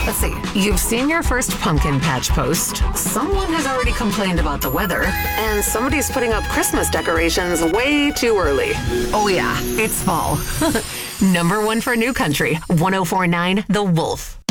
Let's see. You've seen your first pumpkin patch post. Someone has already complained about the weather. And somebody's putting up Christmas decorations way too early. Oh yeah, it's fall. Number one for New Country, 104.9 The Wolf.